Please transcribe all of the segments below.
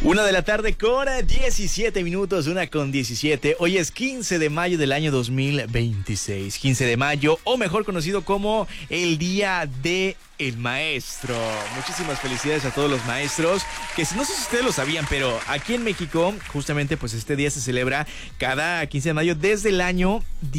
1 de la tarde con 17 minutos, 1:17. Hoy es 15 de mayo del año 2026. 15 de mayo, o mejor conocido como el Día de el Maestro. Muchísimas felicidades a todos los maestros, que no sé si ustedes lo sabían, pero aquí en México, justamente pues este día se celebra cada 15 de mayo desde el año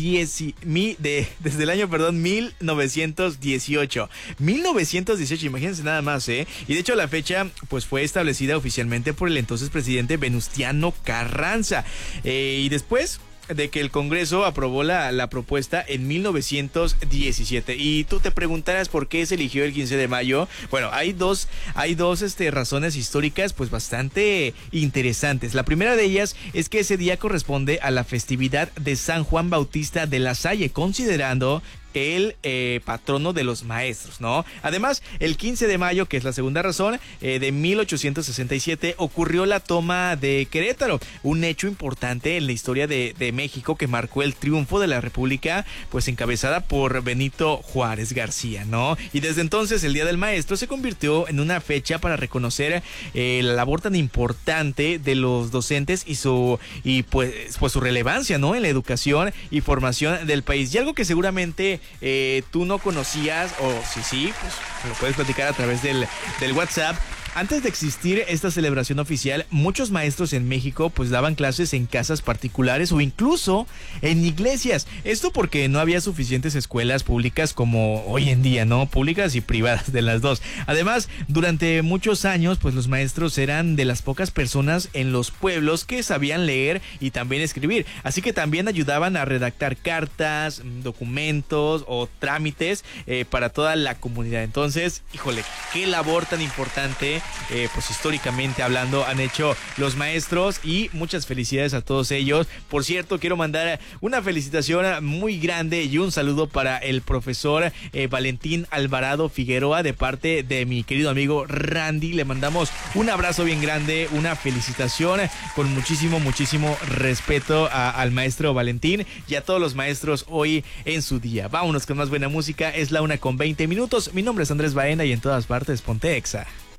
1918. 1918, imagínense nada más, ¿eh? Y de hecho la fecha pues fue establecida oficialmente por el entonces presidente Venustiano Carranza. Y después de que el Congreso aprobó la propuesta en 1917. Y tú te preguntarás por qué se eligió el 15 de mayo. Bueno, hay dos razones históricas pues bastante interesantes. La primera de ellas es que ese día corresponde a la festividad de San Juan Bautista de la Salle, considerando el patrono de los maestros, ¿no? Además, el 15 de mayo, que es la segunda razón, de 1867 ocurrió la toma de Querétaro, un hecho importante en la historia de México que marcó el triunfo de la República, pues encabezada por Benito Juárez García, ¿no? Y desde entonces el Día del Maestro se convirtió en una fecha para reconocer la labor tan importante de los docentes y su relevancia, ¿no? En la educación y formación del país. Y algo que seguramente tú no conocías, o sí, pues lo puedes platicar a través del WhatsApp. Antes de existir esta celebración oficial, muchos maestros en México pues daban clases en casas particulares o incluso en iglesias. Esto porque no había suficientes escuelas públicas como hoy en día, ¿no? Públicas y privadas, de las dos. Además, durante muchos años pues los maestros eran de las pocas personas en los pueblos que sabían leer y también escribir. Así que también ayudaban a redactar cartas, documentos o trámites para toda la comunidad. Entonces, híjole, qué labor tan importante pues históricamente hablando han hecho los maestros, y muchas felicidades a todos ellos. Por cierto, quiero mandar una felicitación muy grande y un saludo para el profesor Valentín Alvarado Figueroa, de parte de mi querido amigo Randy. Le mandamos un abrazo bien grande, una felicitación con muchísimo respeto al maestro Valentín y a todos los maestros hoy en su día. Vámonos con más buena música. Es la 1:20. Mi nombre es Andrés Baena y en todas partes ponte Exa.